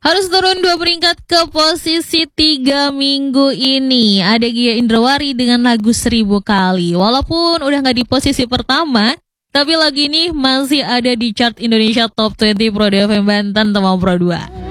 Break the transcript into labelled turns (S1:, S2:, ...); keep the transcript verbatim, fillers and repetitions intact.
S1: Harus turun dua peringkat ke posisi tiga minggu ini. Ada Gia Indrawari dengan lagu Seribu Kali. Walaupun udah gak di posisi pertama, tapi lagu ini masih ada di chart Indonesia Top dua puluh Pro D F M Banten Temau Pro dua.